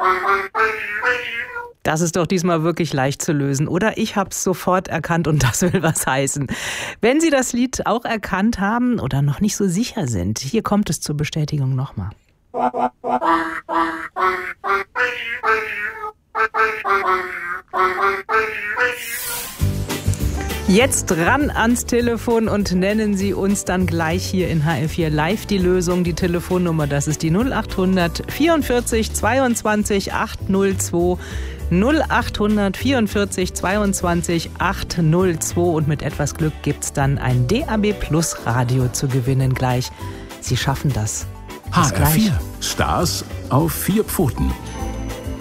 Das ist doch diesmal wirklich leicht zu lösen, oder? Ich habe es sofort erkannt und das will was heißen. Wenn Sie das Lied auch erkannt haben oder noch nicht so sicher sind, hier kommt es zur Bestätigung nochmal. Jetzt ran ans Telefon und nennen Sie uns dann gleich hier in HR4 Live die Lösung. Die Telefonnummer, das ist die 0800 44 22 802. 0800 44 22 802 und mit etwas Glück gibt's dann ein DAB Plus Radio zu gewinnen gleich. Sie schaffen das. HR4 Stars auf 4 Pfoten.